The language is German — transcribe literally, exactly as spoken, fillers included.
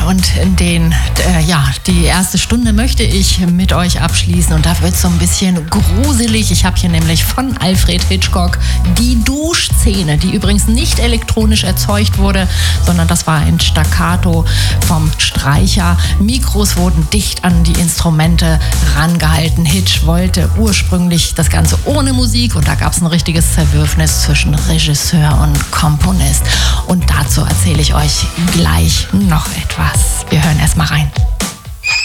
und den, äh, ja, die erste Stunde möchte ich mit euch abschließen und da wird es so ein bisschen gruselig. Ich habe hier nämlich von Alfred Hitchcock die Duschszene, die übrigens nicht elektronisch erzeugt wurde, sondern das war ein Staccato vom Streicher. Mikros wurden dicht an die Instrumente rangehalten. Hitch wollte ursprünglich das Ganze ohne Musik und da gab es ein richtiges Zerwürfnis zwischen Regisseur und Komponist. Und dazu erzähle ich euch gleich noch etwas. Wir hören erst mal rein.